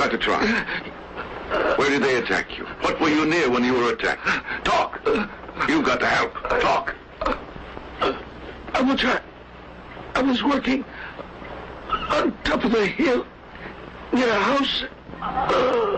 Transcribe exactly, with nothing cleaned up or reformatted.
got to try. Where did they attack you? What were you near when you were attacked? Talk. You've got to help. Talk. I will try. I was working on top of the hill near a house.